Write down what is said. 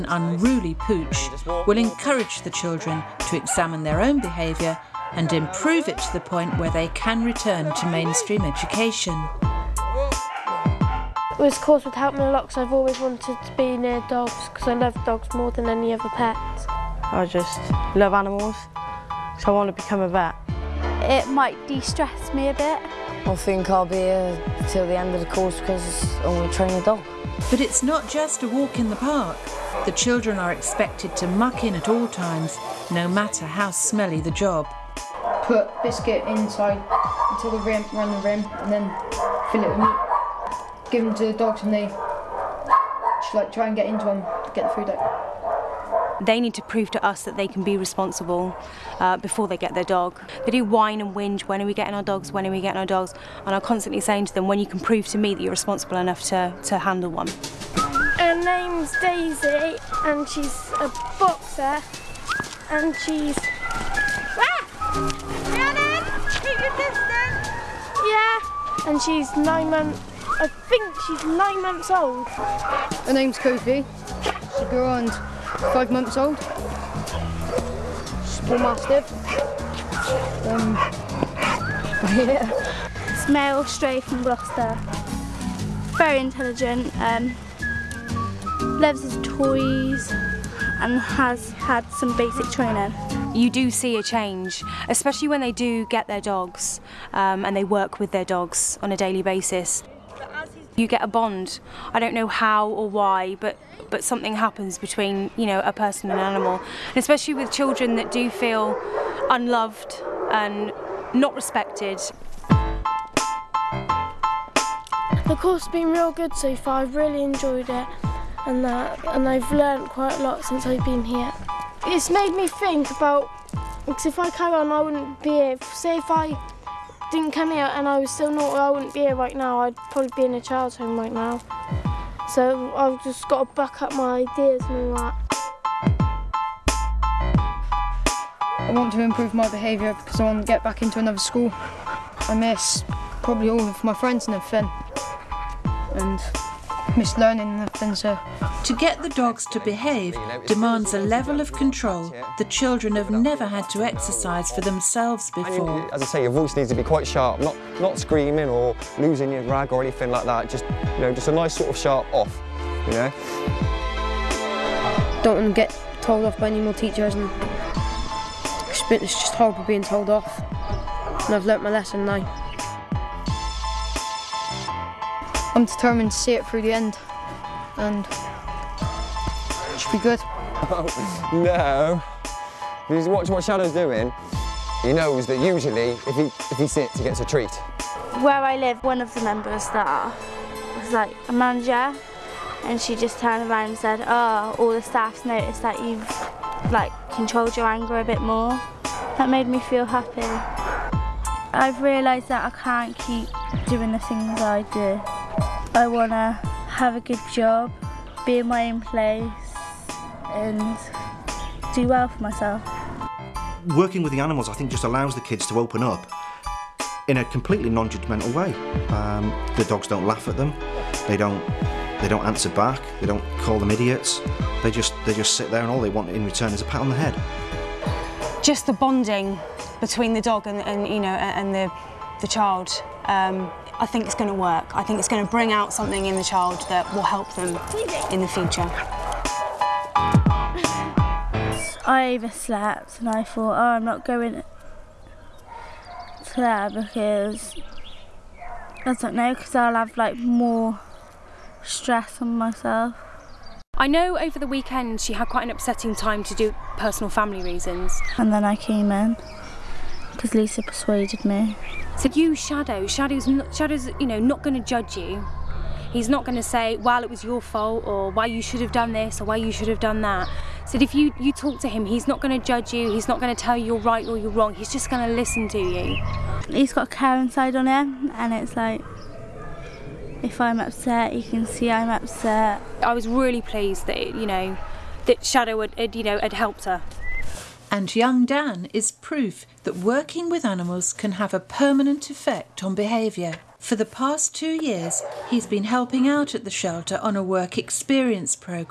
An unruly pooch will encourage the children to examine their own behaviour and improve it to the point where they can return to mainstream education. This course would help me a lot because I've always wanted to be near dogs because I love dogs more than any other pets. I just love animals, so I want to become a vet. It might de-stress me a bit. I think I'll be here till the end of the course because I want to train a dog. But it's not just a walk in the park. The children are expected to muck in at all times, no matter how smelly the job. Put biscuit inside until the rim, around the rim, and then fill it with meat. Give them to the dogs and they just like try and get into them to get the food out. They need to prove to us that they can be responsible before they get their dog. They do whine and whinge, when are we getting our dogs, when are we getting our dogs? And I'm constantly saying to them, when you can prove to me that you're responsible enough to handle one. Her name's Daisy and she's a boxer and she's... Rhiannon, keep your distance. Yeah, and she's 9 months, I think she's 9 months old. Her name's Kofi. She's around 5 months old. Small mastiff. Yeah. It's male, stray from Gloucester. Very intelligent, loves his toys and has had some basic training. You do see a change, especially when they do get their dogs and they work with their dogs on a daily basis. You get a bond. I don't know how or why, but something happens between, you know, a person and an animal. And especially with children that do feel unloved and not respected. The course has been real good so far. I've really enjoyed it and I've learnt quite a lot since I've been here. It's made me think about, because if I carry on I wouldn't be here. Say if I didn't come here and I was still naughty, I wouldn't be here right now. I'd probably be in a child's home right now. So I've just got to back up my ideas and all that. I want to improve my behaviour because I want to get back into another school. I miss probably all of my friends and everything. And miss learning and everything, so. To get the dogs to behave demands a level of control the children have never had to exercise for themselves before. As I say, your voice needs to be quite sharp, not screaming or losing your rag or anything like that. Just, you know, just a nice sort of sharp off, you know. Don't want to get told off by any more teachers, and it's just horrible being told off. And I've learnt my lesson now. I'm determined to see it through the end, and it should be good. No, because watch what Shadow's doing. He knows that usually if he sits, he gets a treat. Where I live, one of the members that was like a manager, and she just turned around and said, "Oh, all the staff's noticed that you've like controlled your anger a bit more." That made me feel happy. I've realised that I can't keep doing the things I do. I want to have a good job, be in my own place and do well for myself. Working with the animals, I think, just allows the kids to open up in a completely non-judgmental way. The dogs don't laugh at them, they don't answer back, they don't call them idiots. They just sit there and all they want in return is a pat on the head. Just the bonding between the dog and you know, and the child. I think it's going to work. I think it's going to bring out something in the child that will help them in the future. I overslept and I thought, oh, I'm not going to there because, I don't know, because I'll have like more stress on myself. I know over the weekend she had quite an upsetting time to do personal family reasons. And then I came in because Lisa persuaded me. So use Shadow. Shadow's you know, not going to judge you. He's not going to say, well, it was your fault, or why you should have done this, or why you should have done that. So if you talk to him, he's not going to judge you, he's not going to tell you you're right or you're wrong, he's just going to listen to you. He's got a caring side on him, and it's like, if I'm upset, you can see I'm upset. I was really pleased that, you know, that Shadow had helped her. And young Dan is proof that working with animals can have a permanent effect on behaviour. For the past 2 years, he's been helping out at the shelter on a work experience programme.